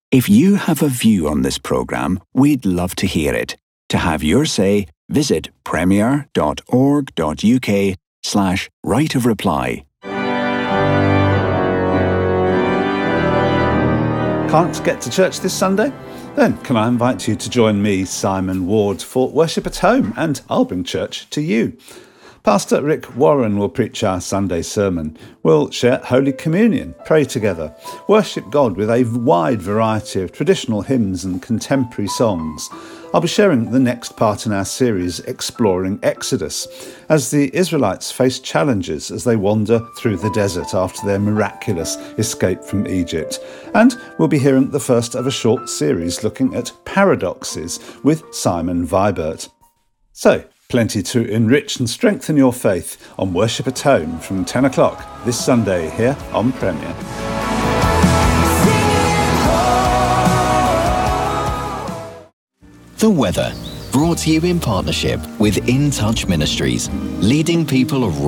If you have a view on this programme, we'd love to hear it. To have your say, visit premier.org.uk/right of reply. Can't get to church this Sunday? Then can I invite you to join me, Simon Ward, for Worship at Home, and I'll bring church to you. Pastor Rick Warren will preach our Sunday sermon. We'll share Holy Communion, pray together, worship God with a wide variety of traditional hymns and contemporary songs. I'll be sharing the next part in our series, Exploring Exodus, as the Israelites face challenges as they wander through the desert after their miraculous escape from Egypt. And we'll be hearing the first of a short series looking at paradoxes with Simon Vibert. So, plenty to enrich and strengthen your faith on Worship at Home from 10 o'clock this Sunday here on Premier. The weather, brought to you in partnership with In Touch Ministries, leading people